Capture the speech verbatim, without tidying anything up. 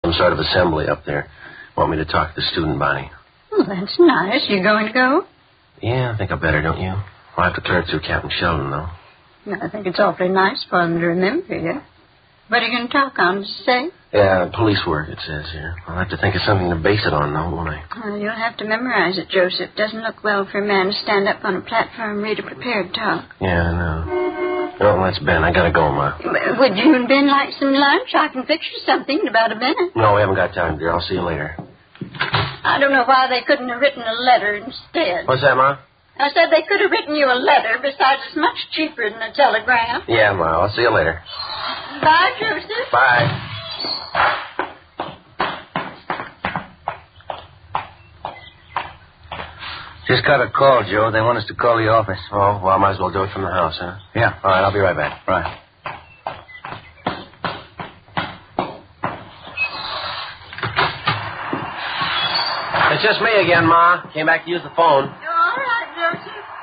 some sort of assembly up there. Want me to talk to the student body. Well, that's nice. You going to go? Yeah, I think I better, don't you? I'll have to clear it through Captain Sheldon, though. No, I think it's awfully nice for them to remember you. What are you going to talk on, say? Yeah, police work, it says here. I'll have to think of something to base it on, though, won't I? Well, you'll have to memorize it, Joseph. Doesn't look well for a man to stand up on a platform and read a prepared talk. Yeah, I know. Well, that's Ben. I gotta go, Ma. Would you and Ben like some lunch? I can fix you something in about a minute. No, we haven't got time, dear. I'll see you later. I don't know why they couldn't have written a letter instead. What's that, Ma? I said they could have written you a letter. Besides, it's much cheaper than a telegram. Yeah, Ma. I'll see you later. Bye, Joseph. Bye. Just got a call, Joe. They want us to call the office. Oh, well, I might as well do it from the house, huh? Yeah. All right, I'll be right back. Right. It's just me again, Ma. Came back to use the phone. You're all right, Joseph.